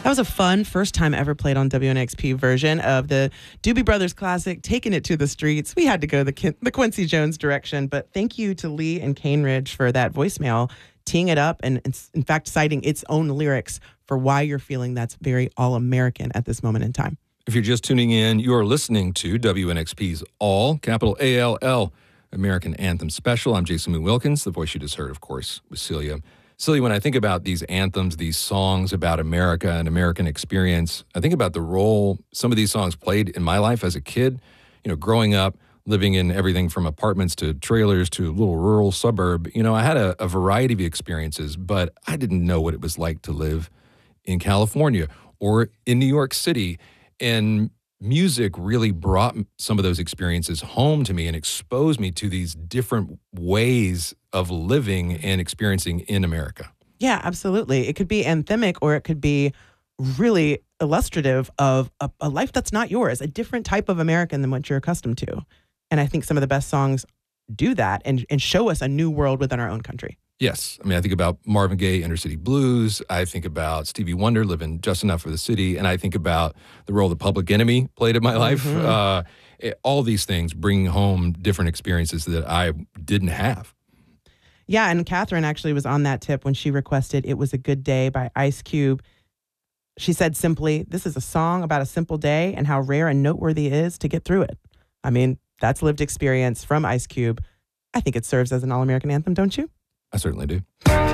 That was a fun first time ever played on WNXP version of the Doobie Brothers classic, Taking It to the Streets. We had to go the Quincy Jones direction, but thank you to Lee and Caneridge for that voicemail, teeing it up and in fact citing its own lyrics for why you're feeling that's very all-American at this moment in time. If you're just tuning in, you are listening to WNXP's All, capital A-L-L, American Anthem Special. I'm Jason Moon Wilkins. The voice you just heard, of course, was Celia. Celia, when I think about these anthems, these songs about America and American experience, I think about the role some of these songs played in my life as a kid. You know, growing up, living in everything from apartments to trailers to a little rural suburb, you know, I had a variety of experiences, but I didn't know what it was like to live in California or in New York City. And music really brought some of those experiences home to me and exposed me to these different ways of living and experiencing in America. Yeah, absolutely. It could be anthemic or it could be really illustrative of a life that's not yours, a different type of American than what you're accustomed to. And I think some of the best songs do that and show us a new world within our own country. Yes. I mean, I think about Marvin Gaye, Inner City Blues. I think about Stevie Wonder, Living Just Enough for the City. And I think about the role the Public Enemy played in my life. All these things bring home different experiences that I didn't have. Yeah, and Catherine actually was on that tip when she requested It Was a Good Day by Ice Cube. She said simply, this is a song about a simple day and how rare and noteworthy it is to get through it. I mean, that's lived experience from Ice Cube. I think it serves as an all-American anthem, don't you? I certainly do.